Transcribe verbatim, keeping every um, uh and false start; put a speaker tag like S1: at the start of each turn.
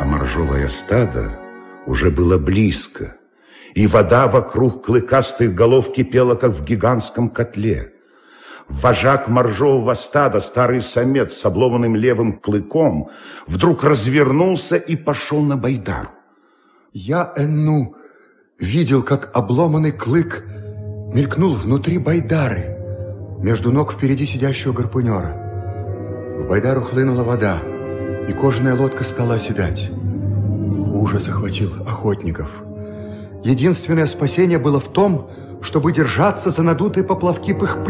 S1: моржовое стадо уже было близко, и вода вокруг клыкастых голов кипела, как в гигантском котле. Вожак моржового стада, старый самец с обломанным левым клыком, вдруг развернулся и пошел на Байдару.
S2: Я, Энну, видел, как обломанный клык мелькнул внутри Байдары, между ног впереди сидящего гарпунера. В Байдару хлынула вода, и кожаная лодка стала оседать. Ужас охватил охотников. Единственное спасение было в том, чтобы держаться за надутые поплавки пыхпы.